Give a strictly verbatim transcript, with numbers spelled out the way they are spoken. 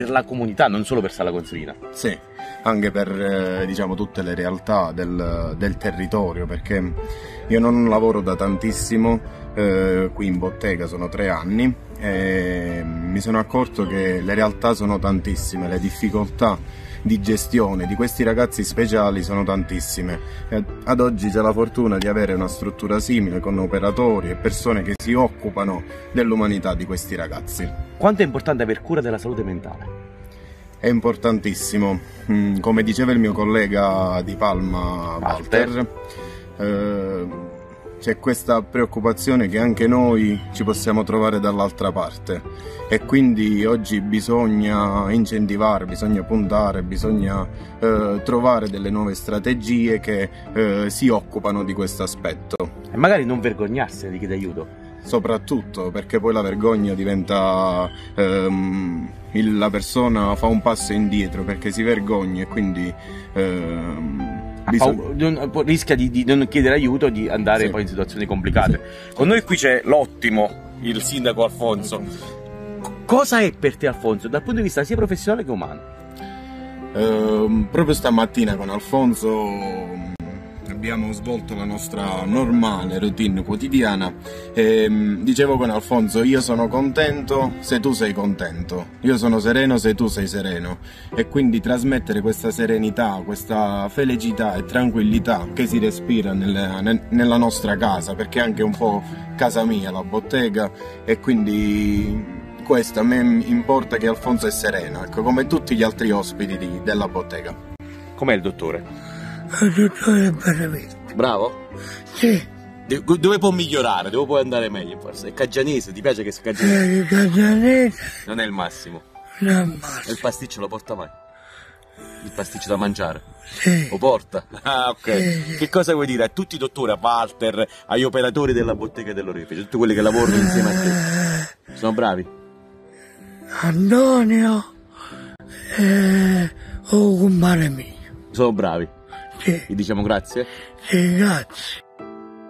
per la comunità, non solo per Sala Consilina. Sì, anche per eh, diciamo tutte le realtà del, del territorio, perché io non lavoro da tantissimo eh, qui in bottega, sono tre anni e mi sono accorto che le realtà sono tantissime, le difficoltà di gestione di questi ragazzi speciali sono tantissime. E ad oggi c'è la fortuna di avere una struttura simile con operatori e persone che si occupano dell'umanità di questi ragazzi. Quanto è importante aver cura della salute mentale? È importantissimo, come diceva il mio collega di Palma Walter, eh, c'è questa preoccupazione che anche noi ci possiamo trovare dall'altra parte e quindi oggi bisogna incentivare, bisogna puntare, bisogna eh, trovare delle nuove strategie che eh, si occupano di questo aspetto. E magari non vergognarsene di chiedere aiuto. Soprattutto perché poi la vergogna diventa ehm, il, la persona fa un passo indietro perché si vergogna e quindi ehm, bisogna... rischia di, di non chiedere aiuto, di andare sì. poi in situazioni complicate. Sì. Con noi qui c'è l'ottimo, il sindaco Alfonso. Cosa è per te, Alfonso, dal punto di vista sia professionale che umano? Ehm, proprio stamattina con Alfonso abbiamo svolto la nostra normale routine quotidiana e dicevo con Alfonso: io sono contento se tu sei contento, io sono sereno se tu sei sereno, e quindi trasmettere questa serenità, questa felicità e tranquillità che si respira nelle, nella nostra casa, perché è anche un po' casa mia la bottega, e quindi questo a me importa, che Alfonso è sereno, ecco, come tutti gli altri ospiti di, della bottega. Com'è il dottore? Il dottore è veramente bravo? Sì. De dove può migliorare? Dove può andare meglio forse? È caggianese, ti piace che sia caggianese? Eh, caggianese non è il massimo. Non è il massimo. E il pasticcio lo porta mai? Il pasticcio da mangiare? Sì. Lo porta? Ah, ok. Sì, sì. Che cosa vuoi dire a tutti i dottori, a Walter, agli operatori della bottega dell'Orefice, tutti quelli che lavorano insieme a te? Sono bravi? Antonio e oh, compare mio. Sono bravi? Sì. Gli diciamo grazie? Sì, grazie.